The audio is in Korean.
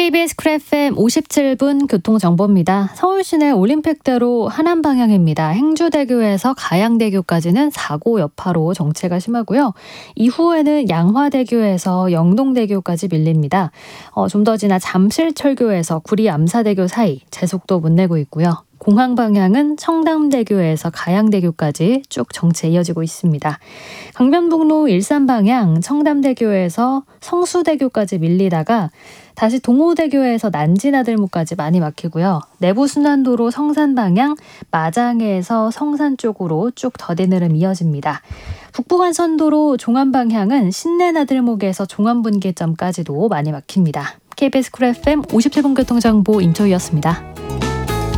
KBS 쿨 FM 57분 교통정보입니다. 서울 시내 올림픽대로 하남 방향입니다. 행주대교에서 가양대교까지는 사고 여파로 정체가 심하고요. 이후에는 양화대교에서 영동대교까지 밀립니다. 좀 더 지나 잠실철교에서 구리 암사대교 사이 제속도 못 내고 있고요. 공항 방향은 청담대교에서 가양대교까지 쭉 정체 이어지고 있습니다. 강변북로 일산 방향 청담대교에서 성수대교까지 밀리다가 다시 동호대교에서 난지나들목까지 많이 막히고요. 내부순환도로 성산 방향 마장에서 성산 쪽으로 쭉 더디느름 이어집니다. 북부간선도로 종암 방향은 신내나들목에서 종암분기점까지도 많이 막힙니다. KBS 쿨 FM 57분 교통정보 인초이었습니다.